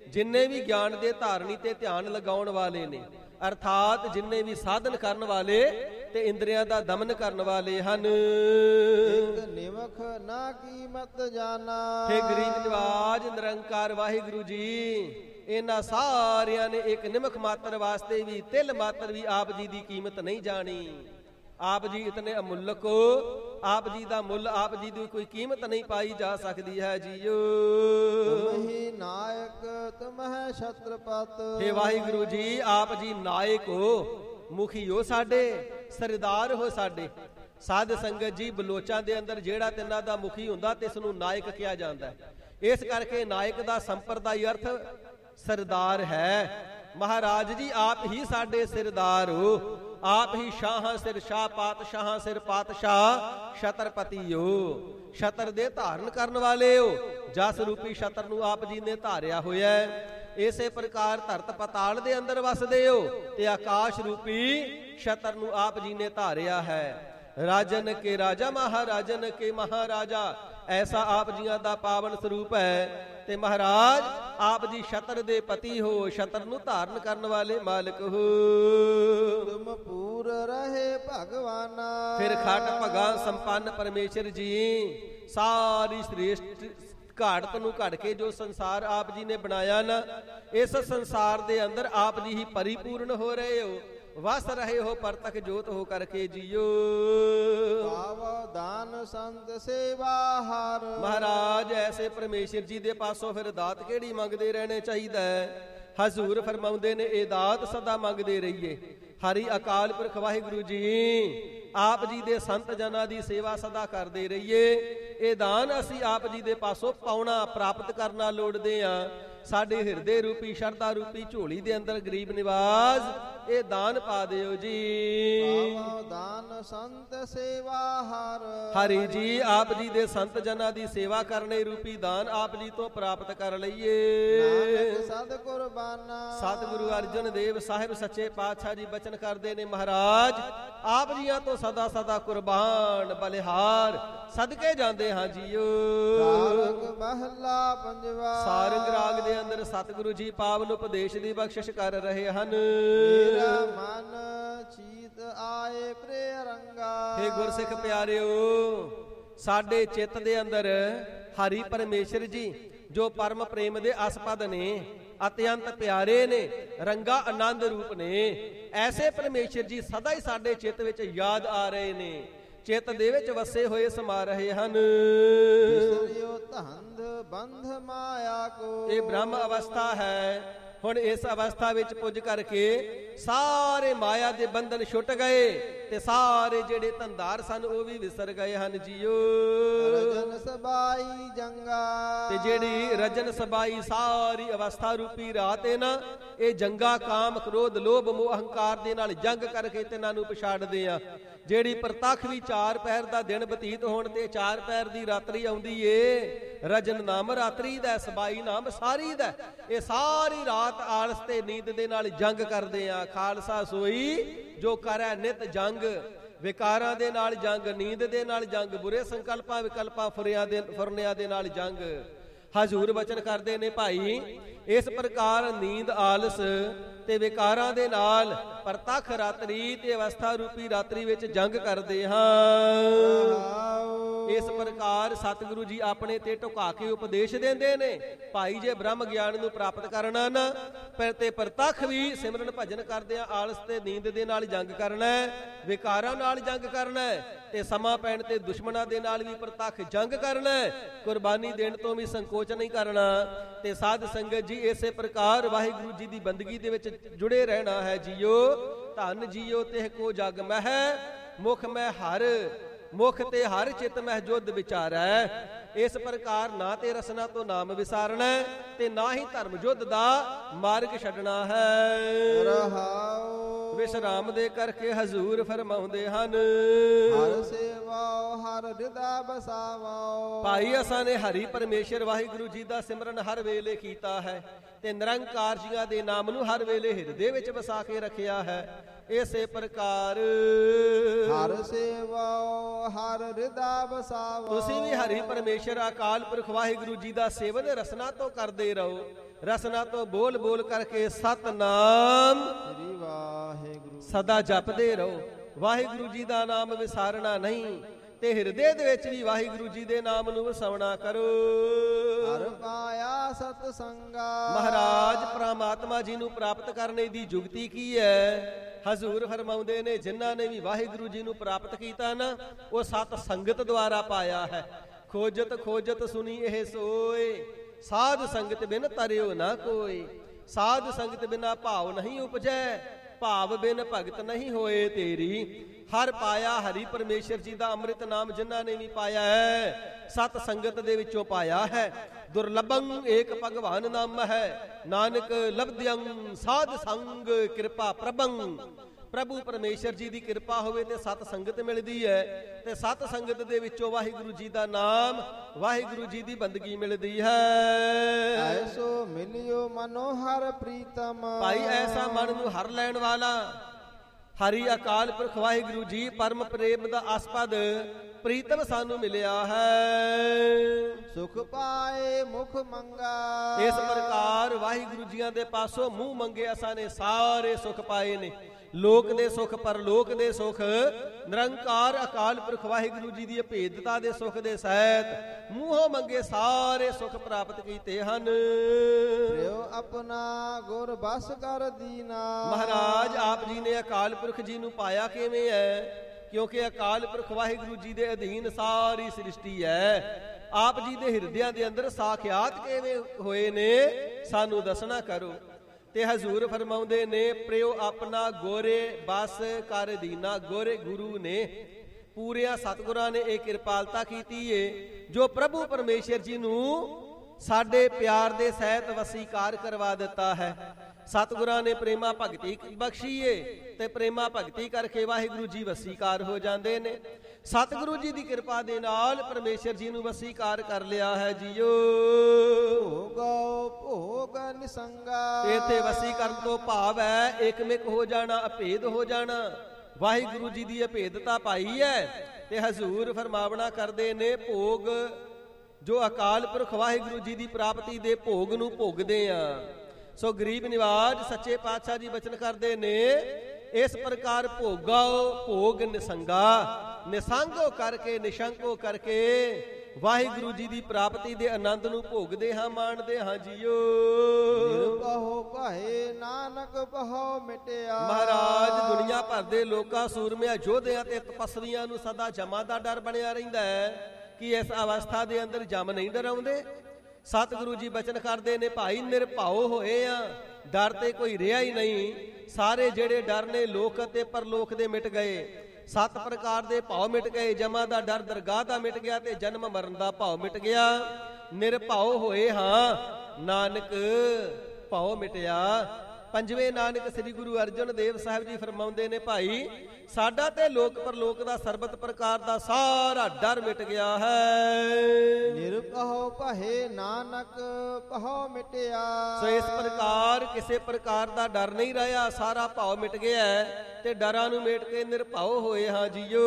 ਜਿੰਨੇ ਵੀ ਗਿਆਨ ਦੇ ਧਾਰਨੀ ਤੇ ਧਿਆਨ ਲਗਾਉਣ ਵਾਲੇ ਨੇ, ਅਰਥਾਤ ਜਿੰਨੇ ਵੀ ਸਾਧਨ ਕਰਨ ਵਾਲੇ ਤੇ ਇੰਦਰੀਆਂ ਦਾ ਦਮਨ ਕਰਨ ਵਾਲੇ ਹਨ। ਇੱਕ ਨਿਮਖ ਨਾ ਕੀਮਤ ਜਾਣਾ। ਹੇ ਗਰੀਬ ਨਿਵਾਜ ਨਿਰੰਕਾਰ ਵਾਹਿਗੁਰੂ ਜੀ, ਇਹਨਾਂ ਸਾਰਿਆਂ ਨੇ ਇੱਕ ਨਿਮਖ ਮਾਤਰ ਵਾਸਤੇ ਵੀ, ਤਿਲ ਮਾਤਰ ਵੀ ਆਪ ਜੀ ਦੀ ਕੀਮਤ ਨਹੀਂ ਜਾਣੀ। ਆਪ ਜੀ ਇਤਨੇ ਅਮੁੱਲਕ ਹੋ, ਆਪ ਜੀ ਦਾ ਮੁੱਲ, ਆਪ ਜੀ ਦੀ ਕੋਈ ਕੀਮਤ ਨਹੀਂ ਪਾਈ ਜਾ ਸਕਦੀ ਹੈ ਜੀਓ। ਤੁਮ ਹੀ ਨਾਇਕ ਤੁਮ ਹੈ ਛਤਰਪਤ। ਹੇ ਵਾਹਿਗੁਰੂ ਜੀ, ਆਪ ਜੀ ਨਾਇਕ ਹੋ, ਮੁਖੀ ਹੋ ਸਾਡੇ, ਸਰਦਾਰ ਹੋ ਸਾਡੇ। ਸਾਧ ਸੰਗਤ ਜੀ, ਬਲੋਚਾਂ ਦੇ ਅੰਦਰ ਜਿਹੜਾ ਤਿੰਨਾਂ ਦਾ ਮੁਖੀ ਹੁੰਦਾ ਤੇ ਇਸ ਨੂੰ ਨਾਇਕ ਕਿਹਾ ਜਾਂਦਾ ਹੈ। ਇਸ ਕਰਕੇ ਨਾਇਕ ਦਾ ਸੰਪਰਦਾਇ ਅਰਥ ਸਰਦਾਰ ਹੈ। ਮਹਾਰਾਜ ਜੀ, ਆਪ ਹੀ ਸਾਡੇ ਸਰਦਾਰ ਹੋ, ਆਪ ਹੀ ਸ਼ਾਹਾਂ ਸਿਰ ਸ਼ਾਹ, ਪਾਤਸ਼ਾਹਾਂ ਸਿਰ ਪਾਤਸ਼ਾਹ, ਛਤਰਪਤੀ ਹੋ, ਛਤਰ ਦੇ ਧਾਰਨ ਕਰਨ ਵਾਲੇ ਹੋ। ਜਸ ਰੂਪੀ ਛਤਰ ਨੂੰ ਆਪ ਜੀ ਨੇ ਧਾਰਿਆ ਹੋਇਆ ਹੈ। ਇਸੇ ਪ੍ਰਕਾਰ ਧਰਤ ਪਤਾਲ ਦੇ ਅੰਦਰ ਵਸਦੇ ਹੋ ਤੇ ਆਕਾਸ਼ ਰੂਪੀ ਛਤਰ ਨੂੰ ਆਪ ਜੀ ਨੇ ਧਾਰਿਆ ਹੈ। ਰਾਜਨ ਕੇ ਰਾਜਾ, ਮਹਾਰਾਜਨ ਕੇ ਮਹਾਰਾਜਾ, ਐਸਾ ਆਪ ਜੀਆਂ ਦਾ ਪਾਵਨ ਸਰੂਪ ਹੈ। ਤੇ ਮਹਾਰਾਜ, ਆਪ ਜੀ ਛਤਰ ਦੇ ਪਤੀ ਹੋ, ਛਤਰ ਨੂੰ ਧਾਰਨ ਕਰਨ ਵਾਲੇ ਮਾਲਕ ਹੋ। ਤੁਮ ਪੂਰ ਰਹੇ ਭਗਵਾਨਾ। ਫਿਰ ਖਟ ਭਗਾ ਸੰਪੰਨ ਪਰਮੇਸ਼ਰ ਜੀ, ਸਾਰੀ ਸ੍ਰੇਸ਼ਟ ਘਾੜਤ ਨੂੰ ਘੜ ਕੇ ਜੋ ਸੰਸਾਰ ਆਪ ਜੀ ਨੇ ਬਣਾਇਆ ਨਾ, ਇਸ ਸੰਸਾਰ ਦੇ ਅੰਦਰ ਆਪ ਜੀ ਹੀ ਪਰਿਪੂਰਨ ਹੋ ਰਹੇ ਹੋ, ਵਸ ਰਹੇ ਹੋ ਪਰਤਕ ਜੋਤ ਹੋ ਕਰਕੇ ਜੀਓ। ਪਾਵੋ ਦਾਨ ਸੰਤ ਸੇਵਾ ਹਰ। ਮਹਾਰਾਜ, ਐਸੇ ਪਰਮੇਸ਼ਰ ਜੀ ਦੇ ਪਾਸੋਂ ਫਿਰ ਦਾਤ ਕਿਹੜੀ ਮੰਗਦੇ ਰਹਿਣੇ ਚਾਹੀਦਾ ਹੈ। ਹਜ਼ੂਰ ਫਰਮਾਉਂਦੇ ਨੇ, ਇਹ ਦਾਤ ਸਦਾ ਮੰਗਦੇ ਰਹੀਏ। ਹਰੀ ਅਕਾਲ ਪੁਰਖ ਵਾਹਿਗੁਰੂ ਜੀ, ਆਪ ਜੀ ਦੇ ਸੰਤ ਜਨਾਂ ਦੀ ਸੇਵਾ ਸਦਾ ਕਰਦੇ ਰਹੀਏ। ਇਹ ਦਾਨ ਅਸੀਂ ਆਪ ਜੀ ਦੇ ਪਾਸੋਂ ਪਾਉਣਾ, ਪ੍ਰਾਪਤ ਕਰਨਾ ਲੋੜਦੇ ਹਾਂ। ਸਾਡੇ ਹਿਰਦੇ ਰੂਪੀ ਸ਼ਰਧਾ ਰੂਪੀ ਝੋਲੀ ਦੇ ਅੰਦਰ ਗਰੀਬ ਨਿਵਾਜ ਇਹ ਦਾਨ ਪਾ ਦਿਓ ਜੀ। ਪਾਵੋ ਦਾਨ ਸੰਤ ਸੇਵਾ ਹਰ। ਹਰੀ ਜੀ, ਆਪ ਜੀ ਦੇ ਸੰਤ ਜਨਾਂ ਦੀ ਸੇਵਾ ਕਰਨੇ ਰੂਪੀ ਦਾਨ ਆਪ ਜੀ ਤੋਂ ਪ੍ਰਾਪਤ ਕਰ ਲਈਏ। ਨਾਨਕ ਸਦ ਕੁਰਬਾਨਾ। ਸਤਿਗੁਰੂ ਅਰਜਨ ਦੇਵ ਸਾਹਿਬ ਸੱਚੇ ਪਾਤਸ਼ਾਹ ਜੀ ਬਚਨ ਕਰਦੇ ਨੇ, ਮਹਾਰਾਜ ਆਪ ਜੀਆਂ ਤੋਂ ਸਦਾ ਸਦਾ ਕੁਰਬਾਨ ਬਲਿਹਾਰ ਸਦਕੇ ਜਾਂਦੇ ਹਾਂ ਜੀਓ। ਸਾਰੰਗ ਮਹਲਾ ਪੰਜਵਾ। ਸਾਰੰਗ ਰਾਗ ਦੇ ਅੰਦਰ ਸਤਿਗੁਰੂ ਜੀ ਪਾਵਨ ਉਪਦੇਸ਼ ਦੀ ਬਖਸ਼ਿਸ਼ ਕਰ ਰਹੇ ਹਨ। ਮੇਰਾ ਮਨ ਚੀਤ ਆਏ ਪ੍ਰੇ ਰੰਗਾ। ਹੇ ਗੁਰਸਿੱਖ ਪਿਆਰਿਓ, ਸਾਡੇ ਚਿੱਤ ਦੇ ਅੰਦਰ ਹਰੀ ਪਰਮੇਸ਼ਰ ਜੀ ਜੋ ਪਰਮ ਪ੍ਰੇਮ ਦੇ ਅਸਪਦ ਨੇ, ਅਤਿਅੰਤ ਪਿਆਰੇ ਨੇ, ਰੰਗਾ ਆਨੰਦ ਰੂਪ ਨੇ, ਐਸੇ ਪਰਮੇਸ਼ਰ ਜੀ ਸਦਾ ਹੀ ਸਾਡੇ ਚਿੱਤ ਵਿੱਚ ਯਾਦ ਆ ਰਹੇ ਨੇ, ਚਿੱਤ ਦੇ ਵਿੱਚ ਵਸੇ ਹੋਏ ਸਮਾ ਰਹੇ ਹਨ। ਵਿਸਰਿਓ ਧੰਦ ਬੰਧ ਮਾਇਆ ਕੋ। ਇਹ ਬ੍ਰਹਮ ਅਵਸਥਾ ਹੈ। ਹੁਣ ਇਸ ਅਵਸਥਾ ਵਿੱਚ ਪੁੱਜ ਕਰਕੇ ਸਾਰੇ ਮਾਇਆ ਦੇ ਬੰਧਨ ਛੁੱਟ ਗਏ ਤੇ ਸਾਰੇ ਜਿਹੜੇ ਧੰਦਾਰ ਸਨ ਉਹ ਵੀ ਵਿਸਰ ਗਏ ਹਨ ਜੀਓ। ਰਜਨ ਸਬਾਈ ਜੰਗਾ। ਤੇ ਜਿਹੜੀ ਰਜਨ ਸਬਾਈ ਸਾਰੀ ਅਵਸਥਾ ਰੂਪੀ ਰਾਤ ਹੈ ਨਾ, ਇਹ ਜੰਗਾ ਕਾਮ ਕ੍ਰੋਧ ਲੋਭ ਮੋਹ ਅਹੰਕਾਰ ਦੇ ਨਾਲ ਜੰਗ ਕਰਕੇ ਤਿੰਨਾਂ ਨੂੰ ਪਛਾੜਦੇ ਆ। ਜਿਹੜੀ ਪ੍ਰਤੱਖ ਵੀ 4 ਪਹਿਰ ਦਾ ਦਿਨ ਬਤੀਤ ਹੋਣ ਤੇ 4 ਪਹਿਰ ਦੀ ਰਾਤਰੀ ਆਉਂਦੀ ਏ। ਰਜਨ ਨਾਮ ਰਾਤਰੀ ਦਾ, ਸਬਾਈ ਨਾਮ ਸਾਰੀ ਦਾ। ਇਹ ਸਾਰੀ ਰਾਤ ਆਲਸ ਤੇ ਨੀਂਦ ਦੇ ਨਾਲ ਜੰਗ ਕਰਦੇ ਆ। ਖਾਲਸਾ ਸੋਈ ਜੋ ਕਰੈ ਨਿਤ ਜੰਗ, ਵਿਕਾਰਾਂ ਦੇ ਨਾਲ ਜੰਗ, ਨੀਂਦ ਦੇ ਨਾਲ ਜੰਗ, ਬੁਰੇ ਸੰਕਲਪਾਂ ਵਿਕਲਪਾਂ ਫੁਰਨਿਆਂ ਦੇ ਨਾਲ ਜੰਗ। ਹਜ਼ੂਰ ਬਚਨ ਕਰਦੇ ਨੇ, ਭਾਈ ਇਸ ਪ੍ਰਕਾਰ ਨੀਂਦ ਆਲਸ ਤੇ ਵਿਕਾਰਾਂ ਦੇ ਨਾਲ ਪ੍ਰਤੱਖ ਰਾਤਰੀ ਤੇ ਅਵਸਥਾ ਰੂਪੀ ਰਾਤਰੀ ਵਿੱਚ ਜੰਗ ਕਰਦੇ ਹਾਂ। ਇਸ ਪ੍ਰਕਾਰ ਸਤਿਗੁਰੂ ਜੀ ਆਪਣੇ ਤੇ ਢੁਕਾ ਕੇ ਉਪਦੇਸ਼ ਦਿੰਦੇ ਨੇ, ਭਾਈ ਜੇ ਬ੍ਰਹਮ ਗਿਆਨ ਨੂੰ ਪ੍ਰਾਪਤ ਕਰਨਾ ਨਾ, ਪਰ ਤੇ ਪ੍ਰਤੱਖ ਵੀ ਸਿਮਰਨ ਭਜਨ ਕਰਦੇ ਆ, ਆਲਸ ਤੇ ਨੀਂਦ ਦੇ ਨਾਲ ਜੰਗ ਕਰਨਾ, ਵਿਕਾਰਾਂ ਨਾਲ ਜੰਗ ਕਰਨਾ ਤੇ ਸਮਾਂ ਪੈਣ ਤੇ ਦੁਸ਼ਮਣਾਂ ਦੇ ਨਾਲ ਵੀ ਪ੍ਰਤੱਖ ਜੰਗ ਕਰਨਾ, ਕੁਰਬਾਨੀ ਦੇਣ ਤੋਂ ਵੀ ਸੰਕੋਚ ਨਹੀਂ ਕਰਨਾ। ਤੇ ਸਾਧ ਸੰਗਤ ਜੀ, ਇਸੇ ਪ੍ਰਕਾਰ ਵਾਹਿਗੁਰੂ ਜੀ ਦੀ ਬੰਦਗੀ ਦੇ ਵਿੱਚ ਜੁੜੇ ਰਹਿਣਾ ਹੈ ਜੀਓ। ਧੰਨ ਜੀਓ ਤਿਹ ਕੋ ਜਗ ਮਹਿ, ਮੁਖ ਮੈਂ ਹਰ, ਮੁਖ ਤੇ ਹਰ ਚਿਤ ਮਹਿ ਜੁਧ ਵਿਚਾਰੈ। ਇਸ ਪ੍ਰਕਾਰ ਨਾ ਤੇ ਰਸਨਾ ਤੋਂ ਨਾਮ ਵਿਸਾਰਨਾ ਤੇ ਨਾ ਹੀ ਧਰਮ ਜੁਧ ਦਾ ਮਾਰਗ ਛੱਡਣਾ ਹੈ। ਰਹਾਉ ਵਿਸ਼ਰਾਮ ਦੇ ਕਰਕੇ ਹਜ਼ੂਰ ਫਰਮਾਉਂਦੇ ਹਨ, ਹਰ ਸੇਵਾਓ ਹਰ ਹਿਰਦਾ ਬਸਾਵਾਓ। ਭਾਈ ਅਸਾਂ ਨੇ ਹਰੀ ਪਰਮੇਸ਼ਰ ਵਾਹਿਗੁਰੂ ਜੀ ਦਾ ਸਿਮਰਨ ਹਰ ਵੇਲੇ ਕੀਤਾ ਹੈ ਤੇ ਨਿਰੰਕਾਰ ਜੀਆਂ ਦੇ ਨਾਮ ਨੂੰ ਹਰ ਵੇਲੇ ਹਿਰਦੇ ਵਿੱਚ ਵਸਾ ਕੇ ਰੱਖਿਆ ਹੈ। ਇਸੇ ਪ੍ਰਕਾਰ ਹਰ ਸੇਵਾਓ ਹਰ ਹਿਰਦਾ ਬਸਾਵਾਓ। ਤੁਸੀਂ ਵੀ ਹਰੀ ਪਰਮੇਸ਼ਰ ਅਕਾਲ ਪੁਰਖ ਵਾਹਿਗੁਰੂ ਜੀ ਦਾ ਸੇਵਨ ਰਸਨਾ ਤੋਂ ਕਰਦੇ ਰਹੋ। ਰਸਨਾ ਤੋਂ ਬੋਲ ਬੋਲ ਕਰਕੇ ਸਤਨਾਮ ਸ੍ਰੀ ਵਾਹਿਗੁਰੂ ਸਦਾ ਜਪਦੇ ਰਹੋ। ਵਾਹਿਗੁਰੂ ਜੀ ਦਾ ਨਾਮ ਵਿਸਾਰਨਾ ਨਹੀਂ ਤੇ ਹਿਰਦੇ ਦੇ ਵਿੱਚ ਵੀ ਵਾਹਿਗੁਰੂ ਜੀ ਦੇ ਨਾਮ ਨੂੰ ਵਸਾਉਣਾ ਕਰੋ। ਹਰ ਪਾਇਆ ਸਤ ਸੰਗਾ। ਮਹਾਰਾਜ ਪ੍ਰਮਾਤਮਾ ਜੀ ਨੂੰ ਪ੍ਰਾਪਤ ਕਰਨੇ ਦੀ ਜੁਗਤੀ ਕੀ ਹੈ? ਹਜ਼ੂਰ ਫਰਮਾਉਂਦੇ ਨੇ ਜਿਨ੍ਹਾਂ ਨੇ ਵੀ ਵਾਹਿਗੁਰੂ ਜੀ ਨੂੰ ਪ੍ਰਾਪਤ ਕੀਤਾ ਨਾ, ਉਹ ਸਤ ਸੰਗਤ ਦੁਆਰਾ ਪਾਇਆ ਹੈ। ਖੋਜਤ ਖੋਜਤ ਸੁਣੀ ਇਹ ਸੋਏ, ਸਾਧ ਸੰਗਤ ਬਿਨ ਤਰਿਓ ਨਾ ਕੋਈ। ਸਾਧ ਸੰਗਤ ਬਿਨਾ ਭਾਵ ਨਹੀਂ ਉਪਜੈ, ਭਾਵ ਬਿਨ ਭਗਤ ਨਹੀਂ ਹੋਏ ਤੇਰੀ। ਹਰ ਪਾਇਆ ਹਰੀ ਪਰਮੇਸ਼ਰ ਜੀ ਦਾ ਅੰਮ੍ਰਿਤ ਨਾਮ ਜਿਨ੍ਹਾਂ ਨੇ ਵੀ ਪਾਇਆ ਹੈ, ਸਤ ਸੰਗਤ ਦੇ ਵਿੱਚੋਂ ਪਾਇਆ ਹੈ। ਦੁਰਲਭੰ ਏਕ ਭਗਵਾਨ ਨਾਮ ਹੈ, ਨਾਨਕ ਲਬਧਿਅੰ ਸਾਧ ਸੰਗ ਕਿਰਪਾ ਪ੍ਰਭੰ। ਪ੍ਰਭੂ ਪਰਮੇਸ਼ਰ ਜੀ ਦੀ ਕਿਰਪਾ ਹੋਵੇ ਤੇ ਸਤ ਸੰਗਤ ਮਿਲਦੀ ਹੈ, ਤੇ ਸਤ ਸੰਗਤ ਦੇ ਵਿੱਚੋਂ ਵਾਹਿਗੁਰੂ ਜੀ ਦਾ ਨਾਮ, ਵਾਹਿਗੁਰੂ ਜੀ ਦੀ ਬੰਦਗੀ ਮਿਲਦੀ ਹੈ। ਐਸੋ ਮਿਲਿਓ ਮਨੋਹਰ ਪ੍ਰੀਤਮ। ਭਾਈ ਐਸਾ ਮਨ ਨੂੰ ਹਰ ਲੈਣ ਵਾਲਾ ਹਰੀ ਅਕਾਲ ਪੁਰਖ ਵਾਹਿਗੁਰੂ ਜੀ ਪਰਮ ਪ੍ਰੇਮ ਦਾ ਆਸਪਦ ਪ੍ਰੀਤਮ ਸਾਨੂੰ ਮਿਲਿਆ ਹੈ। ਸੁਖ ਪਾਏ ਮੁਖ ਮੰਗਾ। ਇਸ ਪ੍ਰਕਾਰ ਵਾਹਿਗੁਰੂ ਜੀਆਂ ਦੇ ਪਾਸੋਂ ਮੂੰਹ ਮੰਗੇ ਅਸਾਂ ਨੇ ਸਾਰੇ ਸੁਖ ਪਾਏ ਨੇ। ਲੋਕ ਦੇ ਸੁਖ, ਪਰਲੋਕ ਦੇ ਸੁਖ, ਨਿਰੰਕਾਰ ਅਕਾਲ ਪੁਰਖ ਵਾਹਿਗੁਰੂ ਜੀ ਦੀ ਅਭੇਦਤਾ ਦੇ ਸੁਖ ਦੇ ਸਹਿਤ ਮੂੰਹੋਂ ਮੰਗੇ ਸਾਰੇ ਸੁਖ ਪ੍ਰਾਪਤ ਕੀਤੇ ਹਨ। ਰਿਓ ਆਪਣਾ ਗੁਰ ਬਸ ਕਰ ਦੀਨਾ। ਮਹਾਰਾਜ ਆਪ ਜੀ ਨੇ ਅਕਾਲ ਪੁਰਖ ਜੀ ਨੂੰ ਪਾਇਆ ਕਿਵੇਂ ਹੈ? ਕਿਉਂਕਿ ਅਕਾਲ ਪੁਰਖ ਵਾਹਿਗੁਰੂ ਜੀ ਦੇ ਅਧੀਨ ਸਾਰੀ ਸ੍ਰਿਸ਼ਟੀ ਹੈ। ਆਪ ਜੀ ਦੇ ਹਿਰਦਿਆਂ ਦੇ ਅੰਦਰ ਸਾਖਿਆਤ ਕਿਵੇਂ ਹੋਏ ਨੇ, ਸਾਨੂੰ ਦੱਸਣਾ ਕਰੋ। ਤੇ ਹਜ਼ੂਰ ਫਰਮਾਉਂਦੇ ਨੇ ਪ੍ਰਿਓ ਆਪਣਾ ਗੋਰੇ ਬਸ ਕਰ ਦੀਨਾ। ਗੋਰੇ ਗੁਰੂ ਨੇ, ਪੂਰਿਆਂ ਸਤਿਗੁਰਾਂ ਨੇ ਇਹ ਕਿਰਪਾਲਤਾ ਕੀਤੀ ਏ ਜੋ ਪ੍ਰਭੂ ਪਰਮੇਸ਼ਰ ਜੀ ਨੂੰ ਸਾਡੇ ਪਿਆਰ ਦੇ ਸਹਿਤ ਵਸੀਕਾਰ ਕਰਵਾ ਦਿੱਤਾ ਹੈ। ਸਤਿਗੁਰਾਂ ਨੇ ਪ੍ਰੇਮਾ ਭਗਤੀ ਬਖਸ਼ੀ ਏ ਤੇ ਪ੍ਰੇਮਾ ਭਗਤੀ ਕਰਕੇ ਵਾਹਿਗੁਰੂ ਜੀ ਵਸੀਕਾਰ ਹੋ ਜਾਂਦੇ ਨੇ। ਸਤਿਗੁਰੂ ਜੀ ਦੀ ਕਿਰਪਾ ਦੇ ਨਾਲ ਪਰਮੇਸ਼ਰ ਜੀ ਨੂੰ ਵਸੀਕਾਰ ਕਰ ਲਿਆ ਹੈ ਜੀਓ। ਭੋਗੋ ਭੋਗ ਨਿਸੰਗਾ। ਇੱਥੇ ਵਸੀ ਕਰਨ ਤੋਂ ਭਾਵ ਹੈ ਏਕਮਿਕ ਹੋ ਜਾਣਾ, ਅਭੇਦ ਹੋ ਜਾਣਾ। ਵਾਹਿਗੁਰੂ ਜੀ ਦੀ ਅਭੇਦਤਾ ਪਾਈ ਹੈ ਤੇ ਹਜ਼ੂਰ ਫਰਮਾਵਣਾ ਕਰਦੇ ਨੇ ਭੋਗ ਜੋ ਅਕਾਲ ਪੁਰਖ ਵਾਹਿਗੁਰੂ ਜੀ ਦੀ ਪ੍ਰਾਪਤੀ ਦੇ ਭੋਗ ਨੂੰ ਭੋਗਦੇ ਆ। ਸੋ ਗਰੀਬ ਨਿਵਾਜ ਸੱਚੇ ਪਾਤਸ਼ਾਹ ਜੀ ਬਚਨ ਕਰਦੇ ਨੇ ਇਸ ਪ੍ਰਕਾਰ ਭੋਗਾਓ ਭੋਗ ਨਿਸੰਗਾ। ਨਿਸੰਗੋ ਕਰਕੇ, ਨਿਸ਼ੰਕੋ ਕਰਕੇ ਵਾਹਿਗੁਰੂ ਜੀ ਦੀ ਪ੍ਰਾਪਤੀ ਦੇ ਆਨੰਦ ਨੂੰ ਭੋਗਦੇ ਹਾਂ, ਮਾਣਦੇ ਹਾਂ ਜੀਓ। ਨਿਰਭਉ ਕਹੇ ਨਾਨਕ ਬਹੁ ਮਿਟਿਆ। ਮਹਾਰਾਜ ਦੁਨੀਆ ਭਰ ਦੇ ਲੋਕਾਂ, ਸੂਰਮਿਆਂ, ਯੋਧਿਆਂ ਤੇ ਤਪਸਵੀਆਂ ਨੂੰ ਸਦਾ ਜਮਾਂ ਦਾ ਡਰ ਬਣਿਆ ਰਹਿੰਦਾ ਹੈ ਕਿ ਇਸ ਅਵਸਥਾ ਦੇ ਅੰਦਰ ਜਮ ਨਹੀਂ ਡਰਾਉਂਦੇ। ਸਤਿਗੁਰੂ ਜੀ ਬਚਨ ਕਰਦੇ ਨੇ ਭਾਈ ਨਿਰਭਉ ਹੋਏ ਆ, ਡਰ ਤੇ ਕੋਈ ਰਿਹਾ ਹੀ ਨਹੀਂ। ਸਾਰੇ ਜਿਹੜੇ ਡਰ ਨੇ ਲੋਕ ਅਤੇ ਪਰਲੋਕ ਦੇ ਮਿਟ ਗਏ। 7 ਪ੍ਰਕਾਰ ਦੇ ਭਾਵ ਮਿਟ ਗਏ। ਜਮਾ ਦਾ ਡਰ ਦਰਗਾਹ ਦਾ ਮਿਟ ਗਿਆ ਤੇ ਜਨਮ ਮਰਨ ਦਾ ਭਾਵ ਮਿਟ ਗਿਆ। ਨਿਰਭਉ ਹੋਏ ਹਾਂ, ਨਾਨਕ ਭਾਵ ਮਿਟਿਆ। ਪੰਜਵੇਂ ਨਾਨਕ ਸ੍ਰੀ ਗੁਰੂ ਅਰਜਨ ਦੇਵ ਸਾਹਿਬ ਜੀ ਫਰਮਾਉਂਦੇ ਨੇ ਭਾਈ ਸਾਡਾ ਤੇ ਲੋਕ ਪਰਲੋਕ ਦਾ ਸਰਬਤ ਪ੍ਰਕਾਰ ਦਾ ਸਾਰਾ ਡਰ ਮਿਟ ਗਿਆ ਹੈ। ਨਿਰਭਉ ਭਏ ਨਾਨਕ ਭਉ ਮਿਟਿਆ। ਸੋ ਇਸ ਪ੍ਰਕਾਰ ਕਿਸੇ ਪ੍ਰਕਾਰ ਦਾ ਡਰ ਨਹੀਂ ਰਿਹਾ, ਸਾਰਾ ਭਾਵ ਮਿਟ ਗਿਆ ਤੇ ਡਰਾਂ ਨੂੰ ਮੇਟ ਕੇ ਨਿਰਭਉ ਹੋਏ ਹਾਂ ਜੀਓ।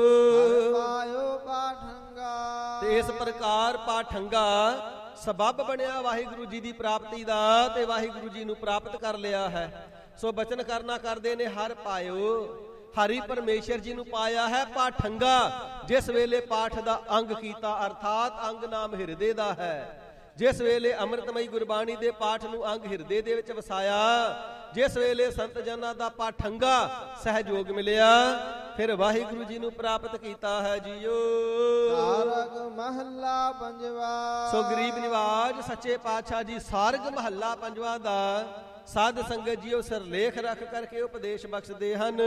ਪਾਇਓ ਪਾਠੰਗਾ। ਤੇ ਇਸ ਪ੍ਰਕਾਰ ਪਾਠੰਗਾ ਸਬੱਬ ਬਣਿਆ ਵਾਹਿਗੁਰੂ ਜੀ ਦੀ ਪ੍ਰਾਪਤੀ ਦਾ ਤੇ ਵਾਹਿਗੁਰੂ ਜੀ ਨੂੰ ਪ੍ਰਾਪਤ ਕਰ ਲਿਆ ਹੈ। ਸੋ ਬਚਨ ਕਰਨਾ ਕਰਦੇ ਨੇ ਹਰ ਪਾਇਓ, ਹਰੀ ਪਰਮੇਸ਼ਰ ਜੀ ਨੂੰ ਪਾਇਆ ਹੈ ਪਾਠੰਗਾ। ਜਿਸ ਵੇਲੇ ਪਾਠ ਦਾ ਅੰਗ ਕੀਤਾ, ਅਰਥਾਤ ਅੰਗ ਨਾਮ ਹਿਰਦੇ ਦਾ ਹੈ। ਜਿਸ ਵੇਲੇ ਅੰਮ੍ਰਿਤਮਈ ਗੁਰਬਾਣੀ ਦੇ ਪਾਠ ਨੂੰ ਅੰਗ ਹਿਰਦੇ ਦੇ ਵਿੱਚ ਵਸਾਇਆ, ਜਿਸ ਵੇਲੇ ਸੰਤ ਜਨਾਂ ਦਾ ਪਾਠੰਗਾ ਸਹਿਯੋਗ ਮਿਲਿਆ, ਫਿਰ ਵਾਹਿਗੁਰੂ ਜੀ ਨੂੰ ਪ੍ਰਾਪਤ ਕੀਤਾ ਹੈ ਜੀਓ। ਸਾਰਗ ਮਹੱਲਾ ਪੰਜਵਾ। ਸੋ ਗਰੀਬ ਨਿਵਾਜ ਸੱਚੇ ਪਾਤਸ਼ਾਹ ਜੀ ਸਾਰਗ ਮਹੱਲਾ ਪੰਜਵਾ ਦਾ ਸਾਧ ਸੰਗਤ ਜੀਓ ਸਿਰਲੇਖ ਰੱਖ ਕਰਕੇ ਉਪਦੇਸ਼ ਬਖਸ਼ਦੇ ਹਨ।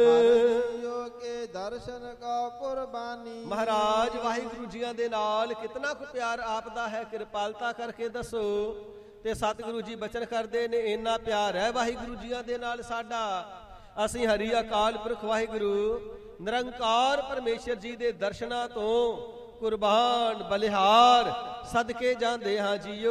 ਕੇ ਦਰਸ਼ਨ ਕਾ ਕੁਰਬਾਨੀ। ਮਹਾਰਾਜ ਵਾਹਿਗੁਰੂ ਜੀਆਂ ਦੇ ਨਾਲ ਕਿਤਨਾ ਕੁ ਪਿਆਰ ਆਪ ਦਾ ਹੈ, ਕਿਰਪਾਲਤਾ ਕਰਕੇ ਦੱਸੋ। ਤੇ ਸਤਿਗੁਰੂ ਜੀ ਬਚਨ ਕਰਦੇ ਨੇ ਇੰਨਾ ਪਿਆਰ ਹੈ ਵਾਹਿਗੁਰੂ ਜੀਆਂ ਦੇ ਨਾਲ ਸਾਡਾ, ਅਸੀਂ ਹਰੀ ਅਕਾਲ ਪੁਰਖ ਵਾਹਿਗੁਰੂ ਨਿਰੰਕਾਰ ਪਰਮੇਸ਼ਰ ਜੀ ਦੇ ਦਰਸ਼ਨਾਂ ਤੋਂ ਕੁਰਬਾਨ ਬਲਿਹਾਰ ਸਦਕੇ ਜਾਂਦੇ ਹਾਂ ਜੀਓ।